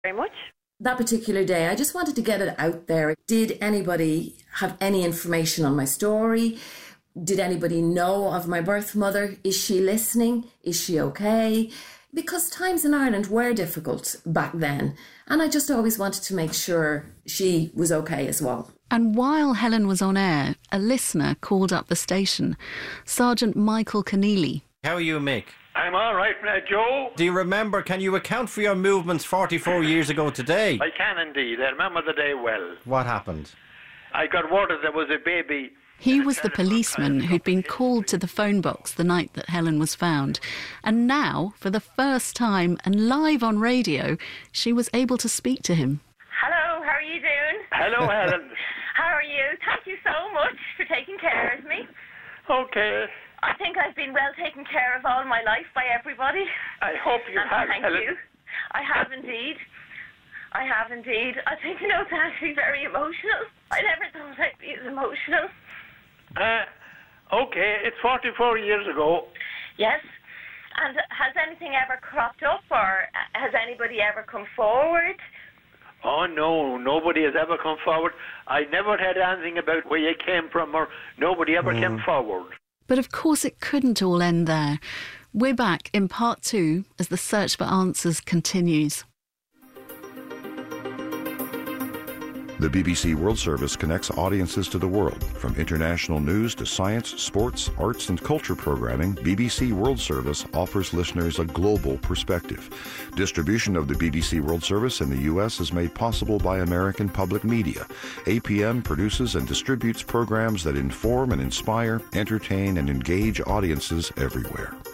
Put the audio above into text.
Very much. That particular day, I just wanted to get it out there. Did anybody have any information on my story? Did anybody know of my birth mother? Is she listening? Is she okay? Because times in Ireland were difficult back then. And I just always wanted to make sure she was okay as well. And while Helen was on air, a listener called up the station, Sergeant Michael Keneally. How are you, Mick? I'm all right, Joe. Do you remember, can you account for your movements 44 years ago today? I can indeed. I remember the day well. What happened? I got word that there was a baby. He was the policeman who'd been called to the phone box the night that Helen was found. And now, for the first time and live on radio, she was able to speak to him. Hello, how are you doing? Hello, Helen. How are you? Thank you so much for taking care of me. Okay. I think I've been well taken care of all my life by everybody. I hope you have, thank Helen. You. I have indeed. I think, it's actually very emotional. I never thought I'd be as emotional. Okay, it's 44 years ago. Yes. And has anything ever cropped up, or has anybody ever come forward? Oh, no, nobody has ever come forward. I never heard anything about where you came from, or nobody ever came forward. But of course it couldn't all end there. We're back in part 2 as the search for answers continues. The BBC World Service connects audiences to the world. From international news to science, sports, arts and culture programming, BBC World Service offers listeners a global perspective. Distribution of the BBC World Service in the U.S. is made possible by American Public Media. APM produces and distributes programs that inform and inspire, entertain and engage audiences everywhere.